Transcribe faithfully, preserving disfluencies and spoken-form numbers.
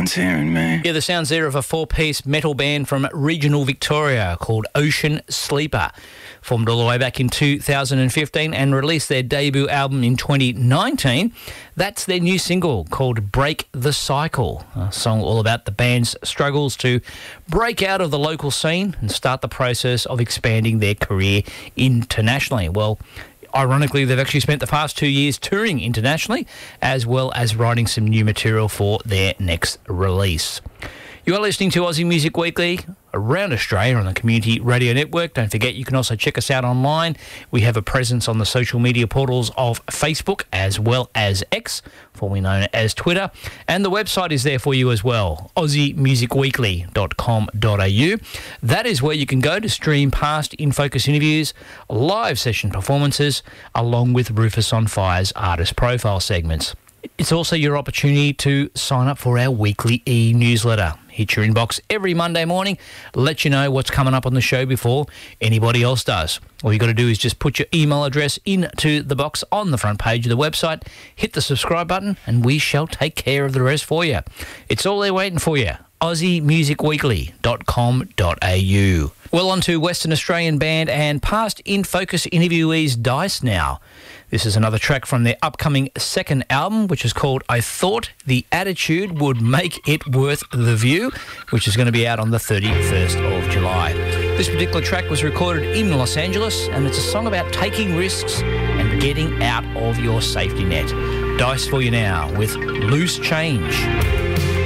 sounds here in me. Yeah, the sounds there of a four-piece metal band from regional Victoria called Ocean Sleeper. Formed all the way back in two thousand fifteen and released their debut album in twenty nineteen. That's their new single called Break the Cycle, a song all about the band's struggles to break out of the local scene and start the process of expanding their career internationally. Well, ironically, they've actually spent the past two years touring internationally as well as writing some new material for their next release. You are listening to Aussie Music Weekly around Australia on the Community Radio Network. Don't forget, you can also check us out online. We have a presence on the social media portals of Facebook as well as X, formerly known as Twitter. And the website is there for you as well, aussie music weekly dot com dot a u. That is where you can go to stream past In Focus interviews, live session performances, along with Rufus on Fire's artist profile segments. It's also your opportunity to sign up for our weekly e-newsletter. Hit your inbox every Monday morning, let you know what's coming up on the show before anybody else does. All you got to do is just put your email address into the box on the front page of the website, hit the subscribe button, and we shall take care of the rest for you. It's all there waiting for you. aussie music weekly dot com dot a u. Well, on to Western Australian band and past In Focus interviewees Dice now. This is another track from their upcoming second album, which is called I Thought the Attitude Would Make It Worth the View, which is going to be out on the thirty-first of July. This particular track was recorded in Los Angeles, and it's a song about taking risks and getting out of your safety net. Dice for you now with Loose Change.